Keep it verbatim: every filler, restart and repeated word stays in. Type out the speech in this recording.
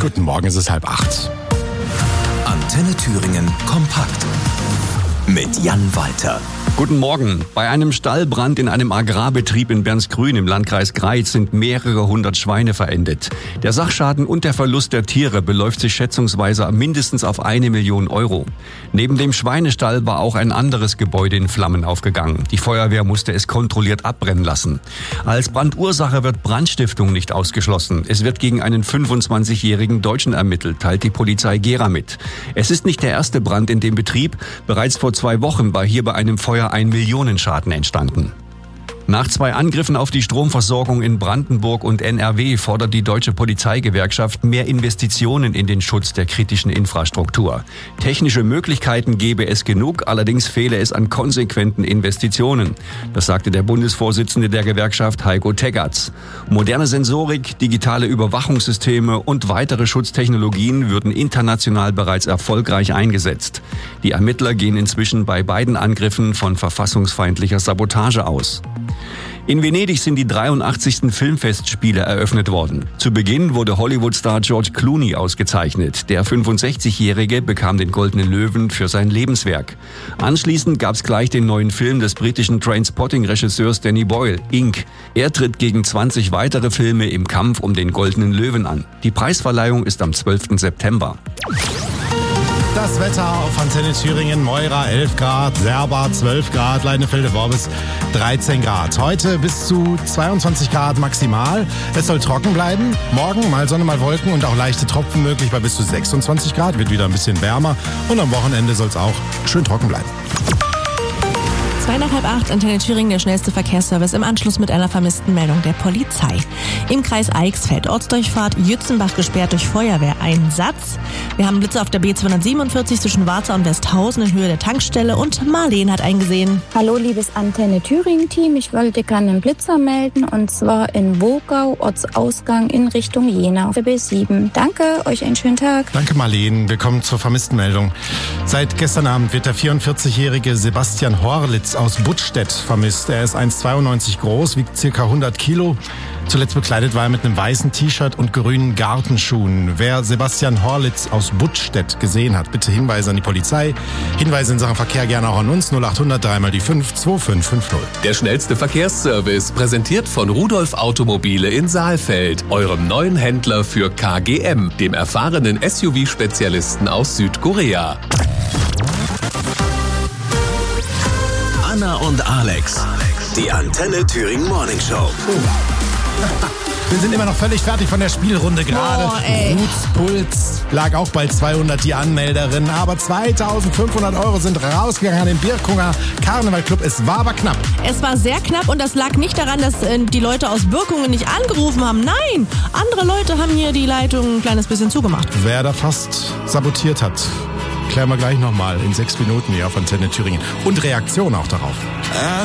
Guten Morgen, es ist halb acht. Antenne Thüringen kompakt mit Jan Walter. Guten Morgen. Bei einem Stallbrand in einem Agrarbetrieb in Bernsgrün im Landkreis Greiz sind mehrere hundert Schweine verendet. Der Sachschaden und der Verlust der Tiere beläuft sich schätzungsweise mindestens auf eine Million Euro. Neben dem Schweinestall war auch ein anderes Gebäude in Flammen aufgegangen. Die Feuerwehr musste es kontrolliert abbrennen lassen. Als Brandursache wird Brandstiftung nicht ausgeschlossen. Es wird gegen einen fünfundzwanzigjährigen Deutschen ermittelt, teilt die Polizei Gera mit. Es ist nicht der erste Brand in dem Betrieb. Bereits vor zwei Wochen war hier bei einem Feuer ein Millionenschaden entstanden. Nach zwei Angriffen auf die Stromversorgung in Brandenburg und N R W fordert die Deutsche Polizeigewerkschaft mehr Investitionen in den Schutz der kritischen Infrastruktur. Technische Möglichkeiten gebe es genug, allerdings fehle es an konsequenten Investitionen. Das sagte der Bundesvorsitzende der Gewerkschaft Heiko Teggerts. Moderne Sensorik, digitale Überwachungssysteme und weitere Schutztechnologien würden international bereits erfolgreich eingesetzt. Die Ermittler gehen inzwischen bei beiden Angriffen von verfassungsfeindlicher Sabotage aus. In Venedig sind die dreiundachtzigsten Filmfestspiele eröffnet worden. Zu Beginn wurde Hollywood-Star George Clooney ausgezeichnet. Der fünfundsechzigjährige bekam den Goldenen Löwen für sein Lebenswerk. Anschließend gab es gleich den neuen Film des britischen Trainspotting-Regisseurs Danny Boyle, Ink. Er tritt gegen zwanzig weitere Filme im Kampf um den Goldenen Löwen an. Die Preisverleihung ist am zwölften September. Das Wetter auf Antenne Thüringen, Moira elf Grad, Serba zwölf Grad, Leinefelde-Worbis dreizehn Grad. Heute bis zu zweiundzwanzig Grad maximal. Es soll trocken bleiben. Morgen mal Sonne, mal Wolken und auch leichte Tropfen möglich bei bis zu sechsundzwanzig Grad. Wird wieder ein bisschen wärmer und am Wochenende soll es auch schön trocken bleiben. Zwei nach halb acht, Antenne Thüringen, der schnellste Verkehrsservice im Anschluss mit einer vermissten Meldung der Polizei. Im Kreis Eichsfeld, Ortsdurchfahrt Jützenbach gesperrt durch Feuerwehreinsatz. Wir haben Blitze auf der B zweihundertsiebenundvierzig zwischen Warza und Westhausen in Höhe der Tankstelle und Marleen hat eingesehen. Hallo liebes Antenne Thüringen Team, ich wollte gerne einen Blitzer melden und zwar in Wogau, Ortsausgang in Richtung Jena auf der B sieben. Danke, euch einen schönen Tag. Danke Marleen, wir kommen zur vermissten Meldung. Seit gestern Abend wird der vierundvierzigjährige Sebastian Horlitz aus Buttstedt vermisst. Er ist eins Komma zweiundneunzig groß, wiegt circa hundert Kilo. Zuletzt bekleidet war er mit einem weißen T-Shirt und grünen Gartenschuhen. Wer Sebastian Horlitz aus Buttstedt gesehen hat, bitte Hinweise an die Polizei. Hinweise in Sachen Verkehr gerne auch an uns. null achthundert drei mal die fünf zwei fünf fünf null. Der schnellste Verkehrsservice, präsentiert von Rudolf Automobile in Saalfeld, eurem neuen Händler für K G M, dem erfahrenen S U V-Spezialisten aus Südkorea. Anna und Alex, die Antenne Thüringen Morning Show. Wir sind immer noch völlig fertig von der Spielrunde gerade. Oh, ey. Ruths Puls lag auch bei zweihundert, die Anmelderin. Aber zweitausendfünfhundert Euro sind rausgegangen an den Birkunger Karnevalclub. Es war aber knapp. Es war sehr knapp und das lag nicht daran, dass äh, die Leute aus Birkungen nicht angerufen haben. Nein, andere Leute haben hier die Leitung ein kleines bisschen zugemacht. Wer da fast sabotiert hat, klären wir gleich nochmal in sechs Minuten hier auf Antenne Thüringen. Und Reaktion auch darauf.